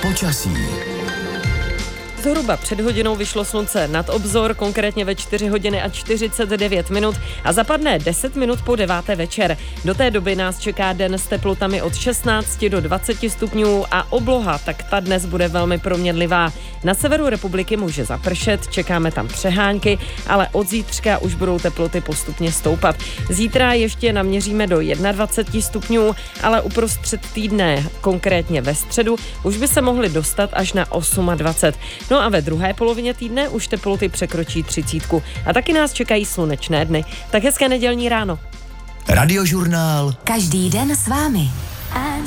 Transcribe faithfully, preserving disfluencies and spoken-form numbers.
Počasí. Zhruba před hodinou vyšlo slunce nad obzor, konkrétně ve čtyři hodiny a čtyřicet devět minut a zapadne deset minut po deváté večer. Do té doby nás čeká den s teplotami od šestnácti do dvaceti stupňů a obloha, tak ta dnes bude velmi proměnlivá. Na severu republiky může zapršet, čekáme tam přehánky, ale od zítřka už budou teploty postupně stoupat. Zítra ještě naměříme do dvaceti jednoho stupňů, ale uprostřed týdne, konkrétně ve středu, už by se mohly dostat až na dvacet osm. No a ve druhé polovině týdne už teploty překročí třicítku. A taky nás čekají slunečné dny. Tak hezké nedělní ráno. Radiožurnál. Každý den s vámi.